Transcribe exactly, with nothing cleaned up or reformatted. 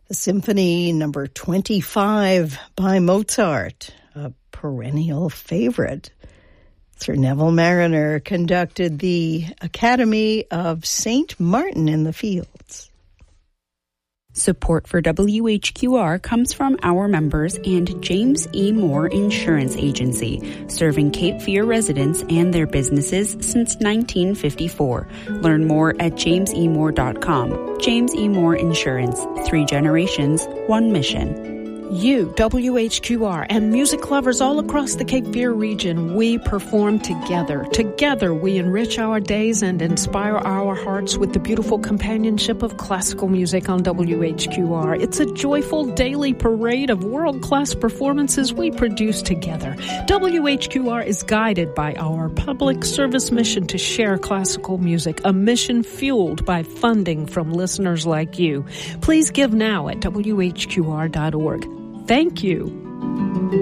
The Symphony number twenty-five by Mozart, a perennial favorite. Sir Neville Marriner conducted the Academy of Saint Martin in the Fields. Support for W H Q R comes from our members and James E. Moore Insurance Agency, serving Cape Fear residents and their businesses since nineteen fifty-four. Learn more at james e moore dot com. James E. Moore Insurance. Three generations, one mission. You, W H Q R, and music lovers all across the Cape Fear region, we perform together. Together, we enrich our days and inspire our hearts with the beautiful companionship of classical music on W H Q R. It's a joyful daily parade of world-class performances we produce together. W H Q R is guided by our public service mission to share classical music, a mission fueled by funding from listeners like you. Please give now at W H Q R dot org. Thank you.